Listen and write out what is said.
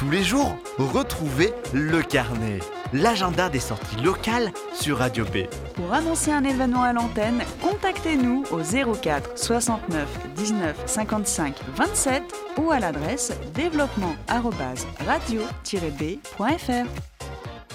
tous les jours, retrouvez Le Carnet, l'agenda des sorties locales sur Radio B. Pour annoncer un événement à l'antenne, contactez-nous au 04 69 19 55 27 ou à l'adresse développement@radio-b.fr.